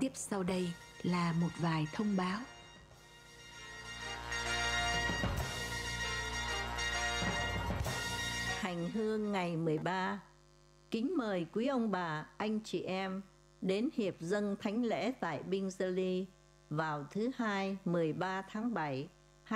Tiếp sau đây là một vài thông báo. Hành hương ngày 13. Kính mời quý ông bà, anh chị em đến hiệp dâng thánh lễ tại Bingerley vào thứ Hai 13 tháng 7,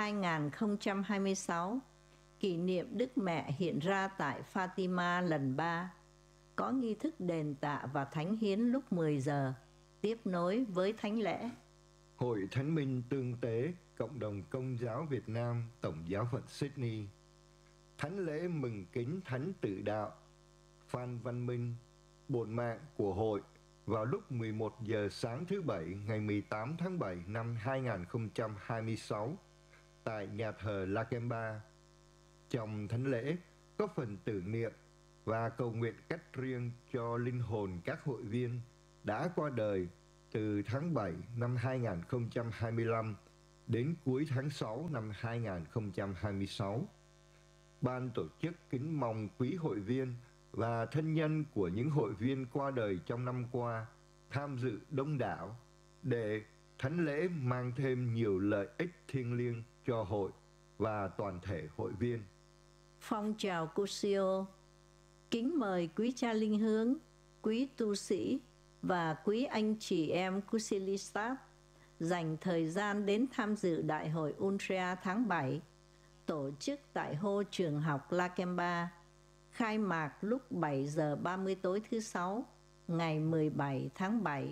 2026, kỷ niệm Đức Mẹ hiện ra tại Fatima lần 3. Có nghi thức đền tạ và thánh hiến lúc 10 giờ, tiếp nối với thánh lễ. Hội Thánh Minh Tương Tế, Cộng đồng Công giáo Việt Nam, Tổng giáo phận Sydney. Thánh lễ mừng kính Thánh Tử Đạo Phan Văn Minh, bổn mạng của hội vào lúc 11 giờ sáng thứ Bảy ngày 18 tháng 7 năm 2026 tại nhà thờ Lakemba. Trong thánh lễ có phần tưởng niệm và cầu nguyện cách riêng cho linh hồn các hội viên đã qua đời từ tháng 7 năm 2025 đến cuối tháng 6 năm 2026. Ban tổ chức kính mong quý hội viên và thân nhân của những hội viên qua đời trong năm qua tham dự đông đảo để thánh lễ mang thêm nhiều lợi ích thiêng liêng cho hội và toàn thể hội viên. Phong trào Cusio kính mời quý cha linh hướng, quý tu sĩ và quý anh chị em Cusilistas dành thời gian đến tham dự Đại hội Untria tháng 7, tổ chức tại hô trường học Lakemba, khai mạc lúc 7 giờ 30 tối thứ Sáu, ngày 17 tháng 7,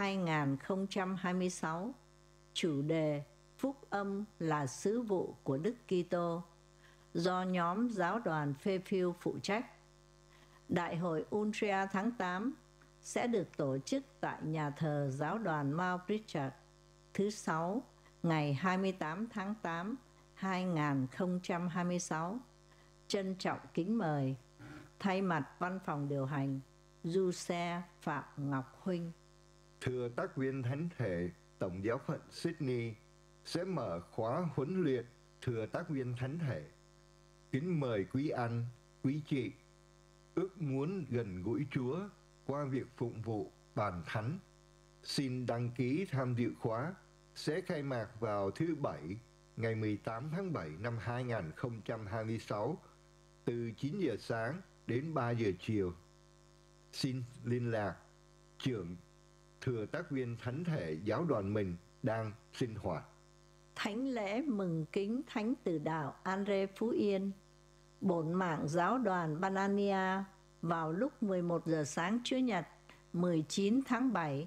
2026. Chủ đề Phúc âm là sứ vụ của Đức Kitô, do nhóm giáo đoàn Fairfield phụ trách. Đại hội Untria tháng 8 sẽ được tổ chức tại nhà thờ giáo đoàn Mount Pritchard thứ Sáu, ngày 28 tháng 8, 2026. Trân trọng kính mời, thay mặt văn phòng điều hành, Du Xe Phạm Ngọc Huynh. Thưa tác viên thánh thể Tổng giáo phận Sydney sẽ mở khóa huấn luyện thừa tác viên thánh thể. Kính mời quý anh, quý chị ước muốn gần gũi Chúa qua việc phụng vụ bàn thánh. Xin đăng ký tham dự khóa sẽ khai mạc vào thứ Bảy, ngày 18 tháng 7 năm 2026 từ 9 giờ sáng đến 3 giờ chiều. Xin liên lạc trưởng thừa tác viên thánh thể giáo đoàn mình đang sinh hoạt. Thánh lễ mừng kính Thánh Tử Đạo Andre Phú Yên, bổn mạng giáo đoàn Banania vào lúc 11 giờ sáng Chủ nhật 19 tháng 7,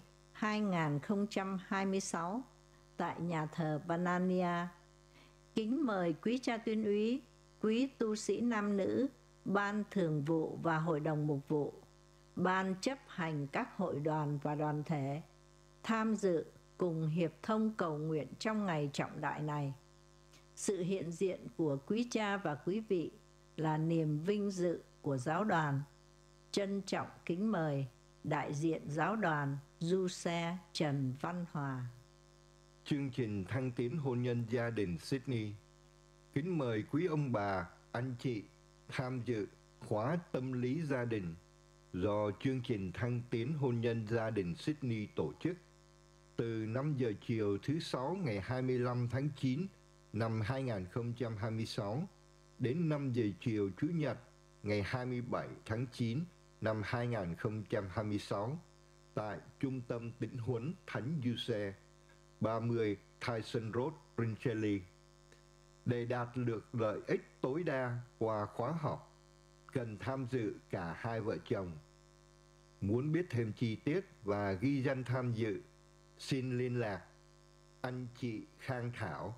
2026 tại nhà thờ Banania. Kính mời quý cha tuyên úy, quý tu sĩ nam nữ, ban thường vụ và hội đồng mục vụ, ban chấp hành các hội đoàn và đoàn thể tham dự cùng hiệp thông cầu nguyện trong ngày trọng đại này. Sự hiện diện của quý cha và quý vị là niềm vinh dự của giáo đoàn. Trân trọng kính mời đại diện giáo đoàn Du Xe Trần Văn Hòa. Chương trình thăng tiến hôn nhân gia đình Sydney kính mời quý ông bà, anh chị tham dự khóa tâm lý gia đình do chương trình thăng tiến hôn nhân gia đình Sydney tổ chức từ 5 giờ chiều thứ Sáu ngày 25 tháng 9 năm 2026 đến 5 giờ chiều Chủ nhật ngày 27 tháng 9 năm 2026 tại Trung tâm Tĩnh huấn Thánh Giuse, 30 Tyson Road, Brinchely. Để đạt được lợi ích tối đa qua khóa học, cần tham dự cả hai vợ chồng. Muốn biết thêm chi tiết và ghi danh tham dự, xin liên lạc anh chị Khang Thảo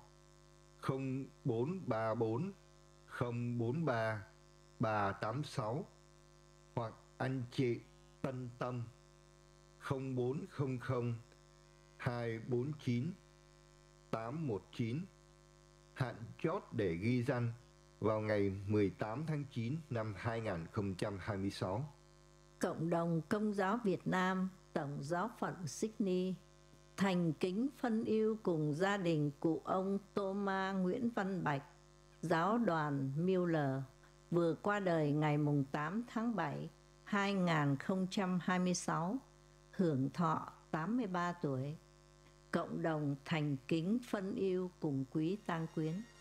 0434 043 386 hoặc anh chị Tân Tâm 0400 249 819. Hạn chót để ghi danh vào ngày 18 tháng 9 năm 2026. Cộng đồng Công giáo Việt Nam, Tổng giáo phận Sydney thành kính phân yêu cùng gia đình cụ ông Thomas Nguyễn Văn Bạch, giáo đoàn Miller, vừa qua đời ngày 8 tháng 7, 2026, hưởng thọ 83 tuổi. Cộng đồng thành kính phân yêu cùng quý tang quyến.